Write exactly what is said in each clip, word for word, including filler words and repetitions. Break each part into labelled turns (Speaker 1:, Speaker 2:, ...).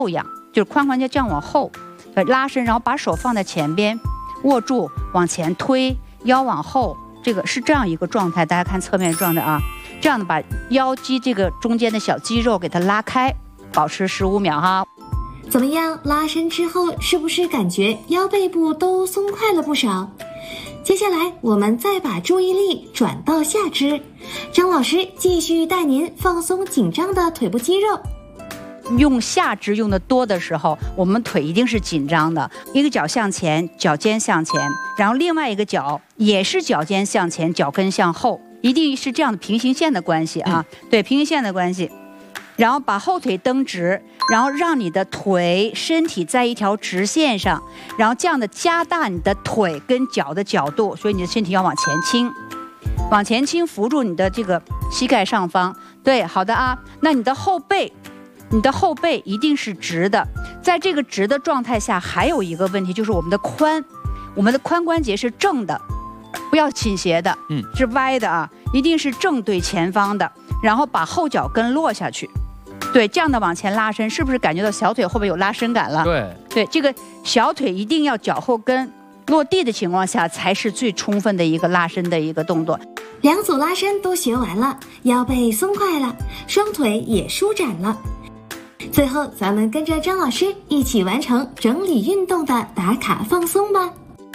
Speaker 1: 后仰，就是髋关节这样往后拉伸，然后把手放在前边，握住往前推，腰往后，这个是这样一个状态。大家看侧面状态啊，这样的把腰肌这个中间的小肌肉给它拉开，保持十五秒哈。
Speaker 2: 怎么样？拉伸之后是不是感觉腰背部都松快了不少？接下来我们再把注意力转到下肢，张老师继续带您放松紧张的腿部肌肉。
Speaker 1: 用下肢用的多的时候，我们腿一定是紧张的，一个脚向前，脚尖向前，然后另外一个脚也是脚尖向前，脚跟向后，一定是这样的平行线的关系啊，嗯、对，平行线的关系。然后把后腿蹬直，然后让你的腿身体在一条直线上，然后这样的加大你的腿跟脚的角度，所以你的身体要往前倾，往前倾，扶住你的这个膝盖上方。对，好的啊。那你的后背，你的后背一定是直的。在这个直的状态下，还有一个问题就是我们的髋，我们的髋关节是正的，不要倾斜的，嗯，是歪的啊，一定是正对前方的。然后把后脚跟落下去。对，这样的往前拉伸，是不是感觉到小腿后边有拉伸感了？
Speaker 3: 对，
Speaker 1: 对，这个小腿一定要脚后跟落地的情况下，才是最充分的一个拉伸的一个动作。
Speaker 2: 两组拉伸都学完了，腰背松快了，双腿也舒展了。最后，咱们跟着张老师一起完成整理运动的打卡放松吧。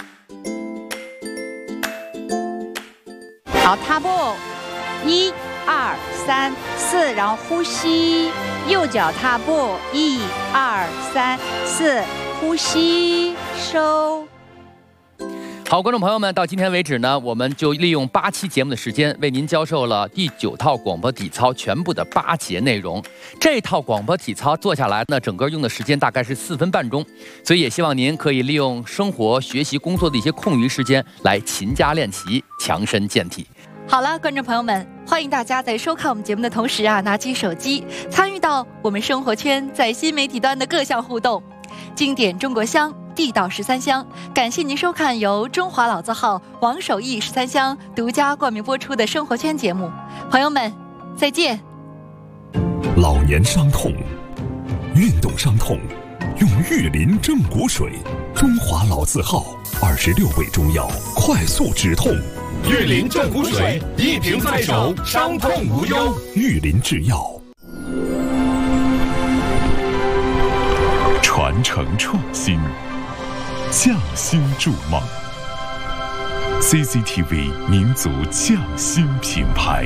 Speaker 1: 好，踏步，一。二三四，然后呼吸，右脚踏步，一二三四，呼吸，收。
Speaker 3: 好，观众朋友们，到今天为止呢，我们就利用八期节目的时间，为您教授了第九套广播体操全部的八节内容。这套广播体操做下来呢，整个用的时间大概是四分半钟，所以也希望您可以利用生活、学习、工作的一些空余时间来勤加练习，强身健体。
Speaker 4: 好了，观众朋友们，欢迎大家在收看我们节目的同时啊，拿起手机参与到我们生活圈在新媒体端的各项互动。经典中国香，地道十三香，感谢您收看由中华老字号王守义十三香独家冠名播出的生活圈节目。朋友们，再见。
Speaker 5: 老年伤痛，运动伤痛，用玉林正骨水，中华老字号二十六味中药，快速止痛。
Speaker 6: 玉林正骨水，一瓶在手，伤痛无忧。
Speaker 5: 玉林制药，传承创新，匠心筑梦。C C T V 民族匠心品牌。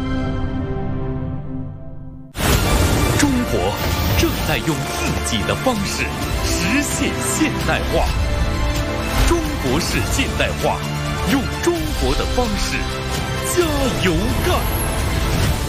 Speaker 7: 中国正在用自己的方式实现现代化。中国式现代化，用中国的方式加油干。